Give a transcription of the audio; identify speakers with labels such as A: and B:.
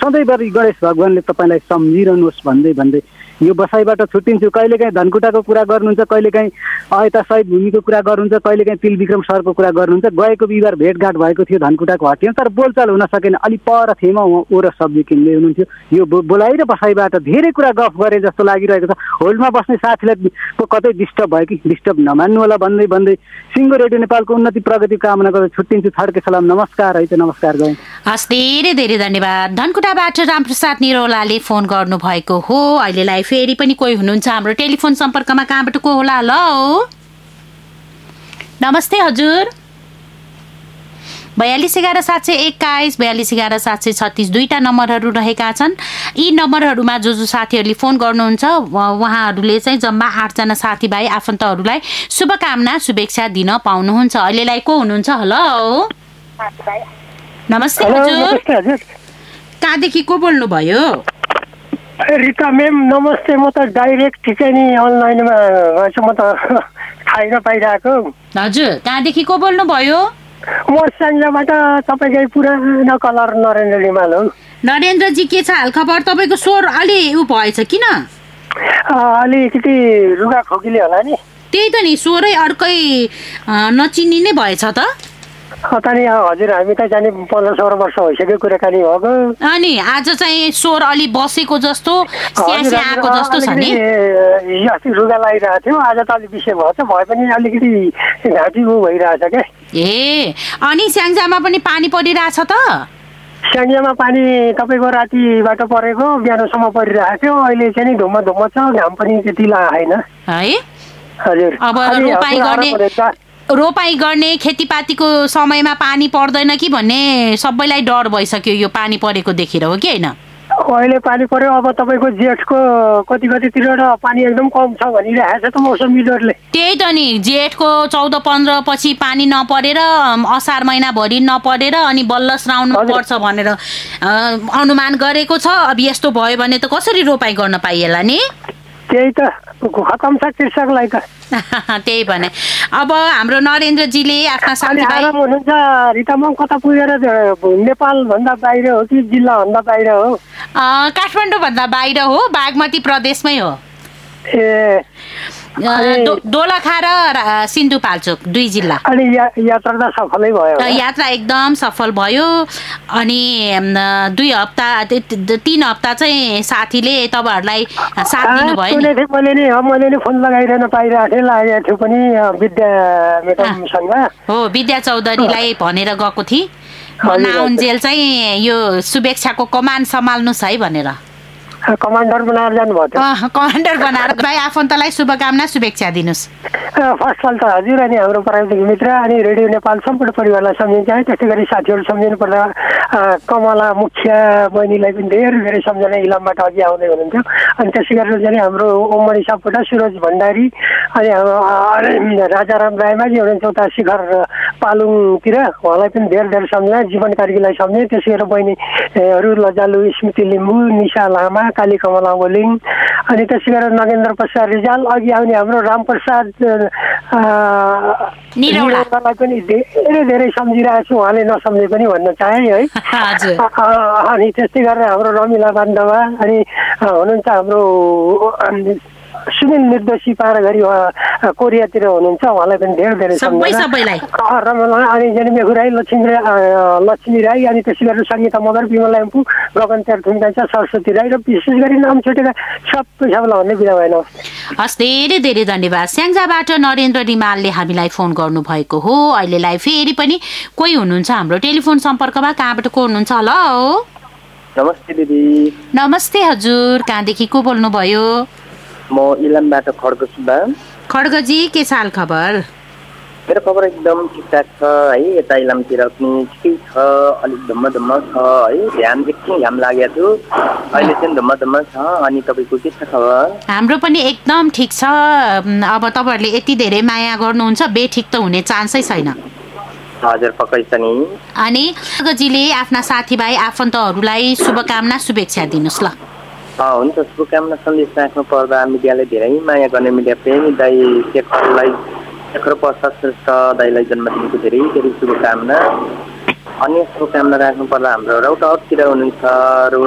A: सधैँभरि गणेश भगवानले तपाईँलाई सम्झिरहनुहोस् भन्दै भन्दै यो बसाइबाट छुट्टिन्छु। कहिलेकाहीँ धनकुटाको कुरा गर्नुहुन्छ, कहिलेकाहीँ यता शहीद भूमिको कुरा गर्नुहुन्छ, कहिलेकाहीँ तिलविक्रम सरको कुरा गर्नुहुन्छ। गएको बिहिबार भेटघाट भएको थियो धनकुटाको हट्टीमा, तर बोलचाल हुन सकेन। अलि पर थिएमा ओ र सब्जी किन्दै हुनुहुन्थ्यो। यो बोलाइ र बसाइबाट धेरै कुरा गफ गरे जस्तो लागिरहेको छ। होल्डमा बस्ने साथीलाई कतै डिस्टर्ब भयो कि डिस्टर्ब नमान्नु होला भन्दै भन्दै सिङ्गो रेडियो नेपालको उन्नति प्रगति कामना गरेर छुट्टिन्छु। छड्के सलाम, नमस्कार है त, नमस्कार गएँ।
B: हस्, धेरै धेरै धन्यवाद। धनकुटाबाट रामप्रसाद निरौलाले फोन गर्नुभएको हो। अहिलेलाई फेरि पनि कोही हुनुहुन्छ हाम्रो टेलिफोन सम्पर्कमा, कहाँबाट को होला? हेलो, नमस्ते हजुर। 4211 721 4211 736 दुईटा नम्बरहरू रहेका छन्। यी नम्बरहरूमा जो साथीहरूले फोन गर्नुहुन्छ उहाँहरूले चाहिँ जम्मा 8 जना साथीभाइ आफन्तहरूलाई शुभकामना शुभेच्छा दिन पाउनुहुन्छ। अहिलेलाई को हुनुहुन्छ? हेलो, नमस्ते हजुर। कहाँदेखि को बोल्नुभयो?
C: रिता म्याम नमस्ते। म त डाइरेक्ट चाहिँ नि अनलाइनमा म त थाहै नपाइरहेको।
B: हजुर, कहाँदेखि को बोल्नुभयो?
C: म स्याङ्जाबाट तपाईँकै पुरानो कलर नरेन्द्र रिमाल हो।
B: नरेन्द्रजी, के छ हालखबर? तपाईँको स्वर अलि भएछ किन?
C: अलिकति रुगा खोकीले होला नि।
B: त्यही त नि, स्वरै अर्कै नचिनिने भएछ त।
C: नि हजुर, हामी त जाने 15-16 वर्ष भइसक्यो कुराकानी भएको।
B: अनि आज चाहिँ स्वर अलि बसेको जस्तो स्यासे आएको जस्तो छ नि।
C: अस्ति रुगा लागिरहेको थियो, आज त अलिक विषय भएछ, भए पनि अलिकति घाँटी भइरहेछ क्या।
B: ए, अनि स्याङ्जामा पनि पानी परिरहेछ त?
C: स्याङ्जामा पानी तपाईँको रातिबाट परेको बिहानसम्म परिरहेको थियो। अहिले चाहिँ नि धुम्म छ, घाम पनि त्यति लागेन
B: है।
C: हजुर,
B: अब रोपाई गर्ने खेतीपातीको समयमा पानी पर्दैन कि भन्ने सबैलाई डर भइसक्यो यो पानी परेको देखेर, हो कि होइन?
C: अहिले पानी पर्यो। अब तपाईँको जेठको कतितिर पानी एकदम कम छ भनिरहेको छ त मौसम विदहरूले।
B: त्यही त नि, जेठको 14-15 पछि पानी नपरेर असार महिनाभरि नपरेर अनि बल्ल श्राउन पर्छ भनेर अनुमान गरेको छ। अब यस्तो भयो भने त कसरी रोपाई गर्न पाइएला नि?
C: त्यही त खतम छ कृषकलाई त।
B: त्यही भने अब हाम्रो नरेन्द्रजीले आफ्ना साथीभाइ
C: हुनुहुन्छ। रिता म कता पुगेर नेपाल भन्दा बाहिर हो कि जिल्ला भन्दा बाहिर हो?
B: काठमाडौँ भन्दा बाहिर हो, बागमती प्रदेशमै हो।
C: ए,
B: दोलखा र सिन्धुपाल्चोक 2 जिल्ला।
C: अनि यात्रा त सफलै भयो?
B: यात्रा एकदम सफल भयो। अनि 3 हप्ता चाहिँ साथीले तपाईँहरूलाई साथ दिनुभयो नि।
C: मैले नि फोन लगाइरहन पाइरहेको थिएँ, लागेको थियो पनि विद्या मेडमसँग।
B: हो, विद्या चौधरीलाई भनेर गएको थिएँ म नाउन्जेल चाहिँ यो शुभेच्छाको कमान सम्हाल्नुहोस् है भनेर।
C: कमान्डर बनाएर जानुभयो?
B: कमान्डर बनाएर भाइ आफन्तलाई शुभकामना शुभेच्छा दिनुहोस्।
C: फर्स्ट अल त हजुर अनि हाम्रो प्राविधिक मित्र अनि रेडियो नेपाल सम्पूर्ण परिवारलाई सम्झिन्छ है। त्यस्तै गरी साथीहरू सम्झिनु पर्दा कमला मुखिया बहिनीलाई पनि धेरै धेरै सम्झना, इलामबाट अघि आउँदै हुनुहुन्थ्यो। अनि त्यसै गरेर चाहिँ हाम्रो ओममणि सापकोटा, सुरज भण्डारी अनि राजाराम रायमाझी हुनुहुन्छ उता शिखर पालुङतिर, उहाँलाई पनि धेरै धेरै सम्झना। जीवन कार्कीलाई सम्झेँ। त्यसै गरेर बहिनीहरू लजालु स्मृति लिम्बू, निशा लामा, काली कमला ओलिङ, अनि त्यसै गरेर नगेन्द्र प्रसाद रिजाल, अघि आउने हाम्रो रामप्रसाद निरौलालाई पनि धेरै धेरै सम्झिरहेको छु। उहाँले नसम्झे पनि भन्न चाहे है। अनि त्यस्तै गरेर हाम्रो रमिला बान्धवा अनि हुनुहुन्छ हाम्रो सुनिल निर्दोषी पारघरी कोरियातिर हुनुहुन्छ, उहाँलाई पनि धेरै धेरै सम्झना। अनि मेघु राई, लक्ष्मी राई, अनि त्यसै गरेर सङ्गीता मगर, विमला एम्पू, गगन तेर्थुङ्गा, सरस्वती राई र विशेष गरी नाम छुटेका सबैलाई भन्ने बिदा भएन।
B: हस्, धेरै धेरै धन्यवाद। स्याङ्जाबाट नरेन्द्र रिमालले हामीलाई फोन गर्नुभएको हो। अहिलेलाई फेरि पनि कोही हुनुहुन्छ हाम्रो टेलिफोन सम्पर्कमा, कहाँबाट को हुनुहुन्छ? हेलो,
D: नमस्ते दिदी।
B: नमस्ते हजुर, कहाँदेखि को बोल्नुभयो?
D: म इलामबाट खड्ग सुब्बा।
B: खड्गजी, के छ खबर?
D: मेरो खबर एकदम ठिकठाक छ है। यता इलामतिर पनि ठिकै छ, अलिक धम्म छ है। ध्यान एकछिन घाम लागेको थियो, अहिले चाहिँ धम्म छ। अनि तपाईँको के छ खबर?
B: हाम्रो पनि एकदम ठिक छ। अब तपाईँहरूले यति धेरै माया गर्नुहुन्छ, बेठिक त हुने चान्सै छैन।
D: हजुर, पक्कै छ नि।
B: अनि खड्गजीले आफ्ना साथीभाइ आफन्तहरूलाई शुभकामना शुभेच्छा दिनुहोस् ल।
D: हुन्छ, शुभकामना सन्देश राख्नु पर्दा मिडियाले धेरै माया गर्ने मिडिया प्रेमी दाई शेखर प्रसाद श्रेष्ठ दाईलाई जन्मदिनको धेरै धेरै शुभकामना। अन्य शुभकामना राख्नु पर्दा हाम्रो रौतहटतिर हुनुहुन्छ